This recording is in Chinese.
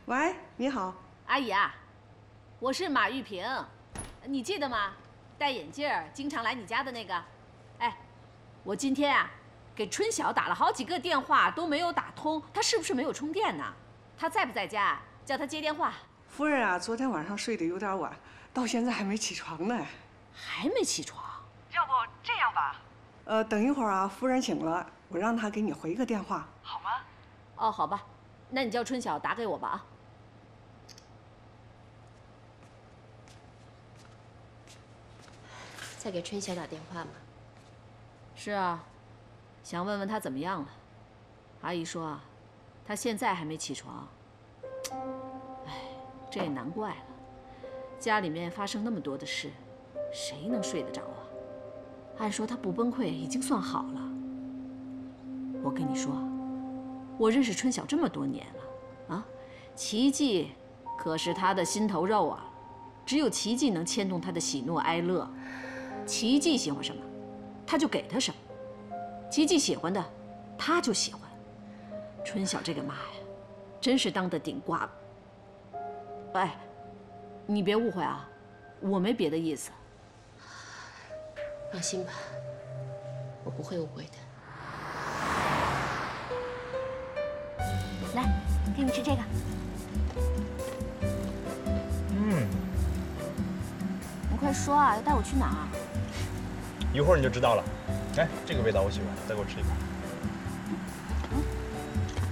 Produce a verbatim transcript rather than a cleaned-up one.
喂，你好， 阿姨啊，我是马玉萍，你记得吗？戴眼镜儿，经常来你家的那个。哎，我今天啊，给春晓打了好几个电话都没有打通，他是不是没有充电呢？他在不在家？叫他接电话。 夫人啊，昨天晚上睡得有点晚，到现在还没起床呢。 还没起床？ 要不这样吧，呃，等一会儿啊，夫人醒了，我让她给你回个电话，好吗？ 哦，好吧，那你叫春晓打给我吧啊。 再给春晓打电话吗？ 是啊，想问问他怎么样了。阿姨说啊，他现在还没起床。哎，这也难怪了，家里面发生那么多的事，谁能睡得着啊？按说他不崩溃已经算好了。我跟你说，我认识春晓这么多年了，啊，奇迹可是他的心头肉啊，只有奇迹能牵动他的喜怒哀乐。奇迹喜欢什么，他就给他什么；奇迹喜欢的，他就喜欢。春晓这个妈呀，真是当得顶呱。哎，你别误会啊，我没别的意思。 放心吧，我不会误会的。 来，给你吃这个。 嗯， 你快说啊，要带我去哪儿？ 一会儿你就知道了。哎，这个味道我喜欢，再给我吃一块。